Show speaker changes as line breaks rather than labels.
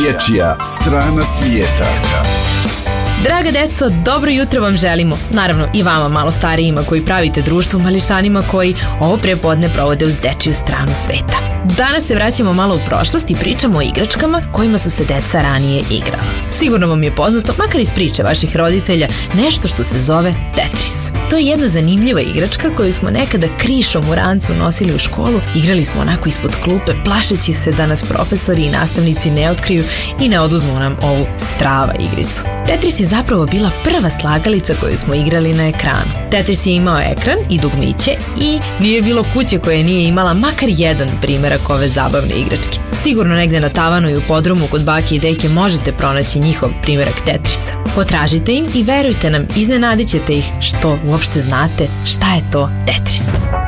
Dječja strana svijeta.
Draga deco, dobro jutro vam želimo. Naravno i vama malo starijima koji pravite društvo mališanima koji ovo prepodne provode uz dečiju stranu sveta. Danas se vraćamo malo u prošlost i pričamo o igračkama kojima su se deca ranije igrala. Sigurno vam je poznato, makar iz priče vaših roditelja, nešto što se zove Tetris. To je jedna zanimljiva igračka koju smo nekada krišom u rancu nosili u školu. Igrali smo onako ispod klupe, plašeći se da nas profesori i nastavnici ne otkriju i ne oduzmu nam ovu strava igricu. Tetris je zapravo bila prva slagalica koju smo igrali na ekranu. Tetris je imao ekran i dugmiće i nije bilo kuće koje nije imala makar jedan primerak ove zabavne igračke. Sigurno negde na tavanu i u podrumu kod bake i deke možete pronaći njihov primerak Tetrisa. Potražite im i verujte nam, iznenadit ćete ih što uopšte znate šta je to Tetris.